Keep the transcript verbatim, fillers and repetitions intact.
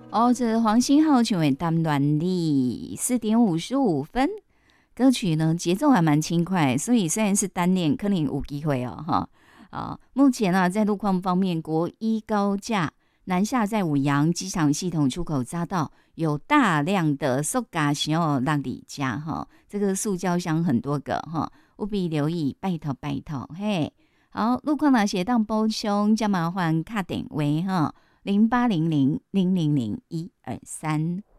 哦，这是黄星浩请问单乱力四点五十五分，歌曲呢节奏还蛮轻快，所以虽然是单恋，可能有机会哦哈。啊，目前啊在路况方面，国一高架南下在五羊机场系统出口匝道有大量的塑胶箱让你家哈，这个塑胶箱很多个哈，务必留意，拜托拜托嘿。好，路况呢写当补充，加麻烦卡点位哈。零八零零零零零一二三。